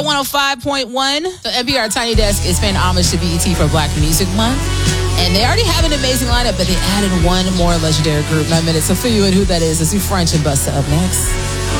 Metro 105.1. So NPR Tiny Desk is paying homage to BET for Black Music Month. And they already have an amazing lineup, but they added one more legendary group. 9 minutes. So fill you in who that is. Let's do French and Busta up next.